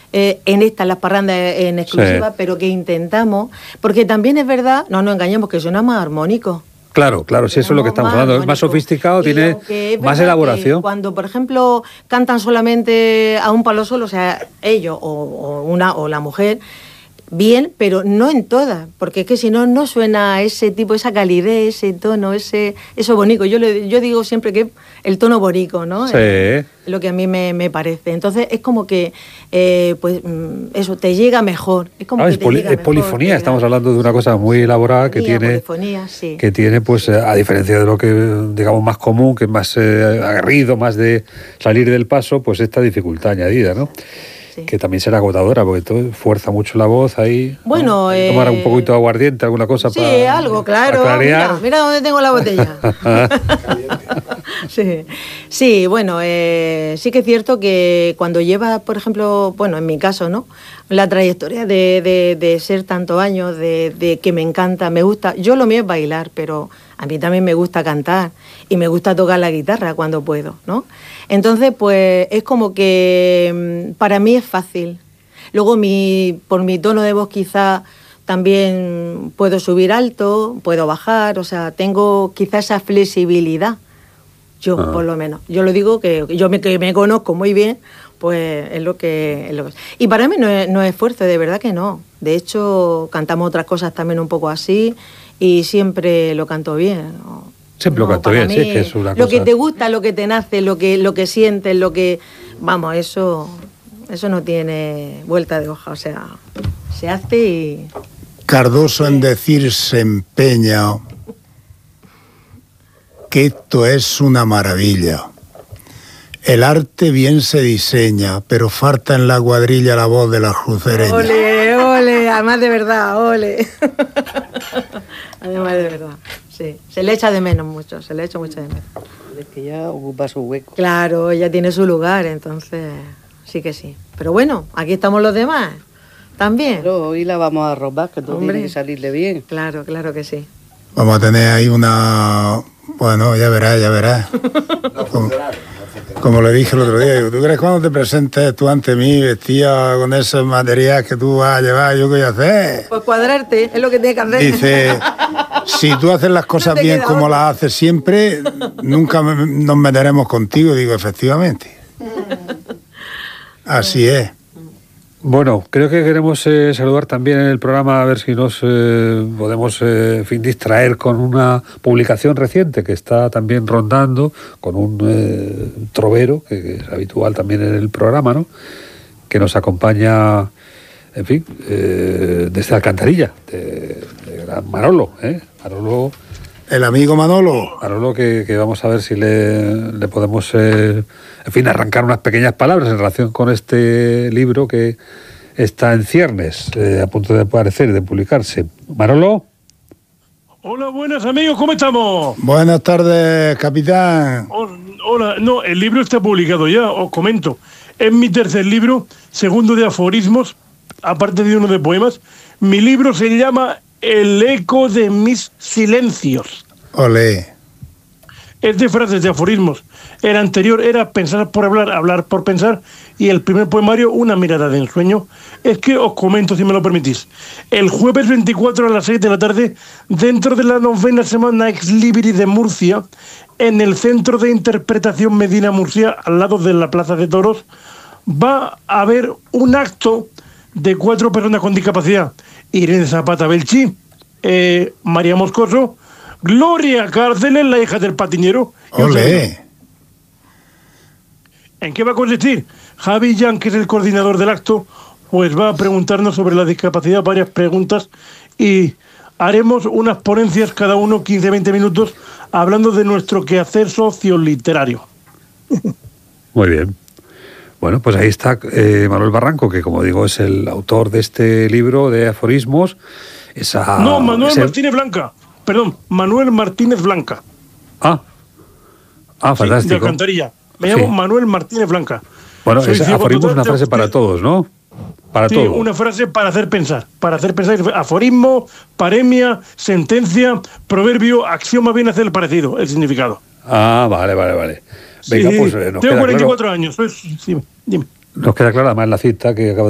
en las parrandas en exclusiva, sí, pero que intentamos, porque también es verdad, no nos engañemos, que suena más armónico. Claro, si eso es lo que estamos hablando, es más sofisticado, tiene más elaboración. Cuando, por ejemplo, cantan solamente a un palo solo, o sea, ellos o la mujer, bien, pero no en todas, porque es que si no, no suena ese tipo, esa calidez, ese tono, eso bonito. Yo digo siempre que el tono bonito, ¿no? Sí. Es lo que a mí me parece. Entonces es como que, eso, te llega mejor. Es como que es polifonía, estamos hablando de una cosa muy elaborada que tiene, sí, que tiene, pues, a diferencia de lo que, digamos, más común, que es más aguerrido, más de salir del paso, pues esta dificultad añadida, ¿no? Sí. Que también será agotadora, porque todo fuerza mucho la voz ahí. Bueno, ¿no? Tomar un poquito de aguardiente, alguna cosa sí, para... Sí, algo, claro. Mira dónde tengo la botella. Sí, bueno, sí que es cierto que cuando llevas, por ejemplo, bueno, en mi caso, ¿no? La trayectoria de ser tantos años, de que me encanta, me gusta. Yo lo mío es bailar, pero a mí también me gusta cantar y me gusta tocar la guitarra cuando puedo, ¿no? Entonces, pues es como que para mí es fácil. Luego, por mi tono de voz quizá también puedo subir alto, puedo bajar, o sea, tengo quizá esa flexibilidad. Yo, por lo menos. Yo lo digo que me conozco muy bien, pues es lo que es. Y para mí no es esfuerzo, de verdad que no. De hecho, cantamos otras cosas también un poco así y siempre lo canto bien, ¿no? Siempre lo canto bien, sí, que es una cosa... Lo que te gusta, lo que te nace, lo que sientes, lo que... Vamos, eso no tiene vuelta de hoja, o sea, se hace y... Cardoso en decir se empeña que esto es una maravilla. El arte bien se diseña, pero falta en la cuadrilla la voz de la crucereña. ¡Ole, ole! Además de verdad, ole. Además de verdad, sí. Se le echa de menos mucho, se le echa mucho de menos. Es que ya ocupa su hueco. Claro, ella tiene su lugar, entonces sí que sí. Pero bueno, aquí estamos los demás, también. Pero hoy la vamos a robar, que todo tiene que salirle bien. Claro, claro que sí. Vamos a tener ahí una... Bueno, ya verás. Como le dije el otro día, digo, ¿tú crees cuando te presentes tú ante mí vestida con esos materiales que tú vas a llevar, yo qué voy a hacer? Pues cuadrarte, es lo que tienes que hacer. Dice, si tú haces las cosas no bien como las haces siempre, nunca nos meteremos contigo. Digo, efectivamente. Así es. Bueno, creo que queremos saludar también en el programa, a ver si nos podemos distraer con una publicación reciente que está también rondando, con un trovero, que es habitual también en el programa, ¿no? Que nos acompaña, en fin, desde Alcantarilla, de gran Manolo, Manolo... El amigo Manolo. Manolo, que vamos a ver si le podemos, arrancar unas pequeñas palabras en relación con este libro que está en ciernes, a punto de aparecer, de publicarse. Manolo. Hola, buenas amigos, ¿cómo estamos? Buenas tardes, capitán. Hola, no, el libro está publicado ya, os comento. Es mi tercer libro, segundo de aforismos, aparte de uno de poemas. Mi libro se llama El eco de mis silencios. Olé. Es de frases, de aforismos. El anterior era pensar por hablar, hablar por pensar, y el primer poemario, Una mirada de ensueño. Es que os comento, si me lo permitís. El jueves 24 a las 6 de la tarde, dentro de la 9ª semana Ex Libris de Murcia, en el Centro de Interpretación Medina Murcia, al lado de la Plaza de Toros, va a haber un acto de 4 personas con discapacidad. Irene Zapata Belchi, María Moscoso, Gloria Cárceles, la hija del patinero. ¡Olé! ¿En qué va a consistir? Javi Jan, que es el coordinador del acto, pues va a preguntarnos sobre la discapacidad, varias preguntas, y haremos unas ponencias cada uno 15-20 minutos hablando de nuestro quehacer socioliterario. Muy bien. Bueno, pues ahí está Manuel Barranco, que como digo es el autor de este libro de aforismos. Martínez Blanca. Perdón, Manuel Martínez Blanca. Fantástico. Sí, de Alcantarilla. Me llamo Manuel Martínez Blanca. Bueno, aforismo es una frase para todos, ¿no? Para todos. Una frase para hacer pensar. Para hacer pensar, aforismo, paremia, sentencia, proverbio, axioma, viene a ser el parecido, el significado. Vale. Venga, pues nos tengo queda 44 claro. años. Dime. Nos queda clara además la cita que acabo